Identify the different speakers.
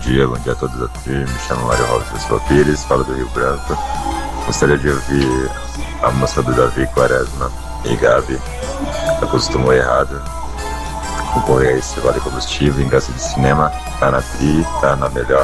Speaker 1: bom dia a todos aqui. Me chamo Mário Robson da Silva Pires, falo do Rio Branco. Gostaria de ouvir a música do Davi Quaresma e Gabi. Acostumou errado. Concorrer a esse vale combustível, ingresso de cinema, tá na Tri, tá na melhor.